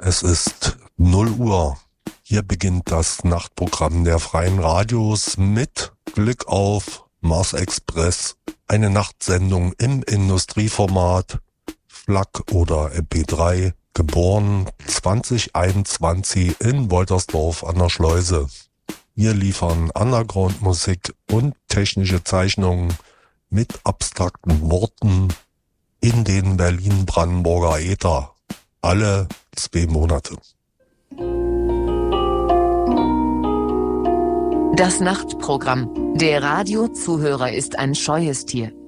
Es ist 0 Uhr. Hier beginnt das Nachtprogramm der Freien Radios mit Glück auf Mars Express, eine Nachtsendung im Industrieformat, FLAC oder MP3, geboren 2021 in Woltersdorf an der Schleuse. Wir liefern Underground-Musik und technische Zeichnungen mit abstrakten Worten in den Berlin-Brandenburger Äther. Alle 2 Monate. Das Nachtprogramm. Der Radiozuhörer ist ein scheues Tier.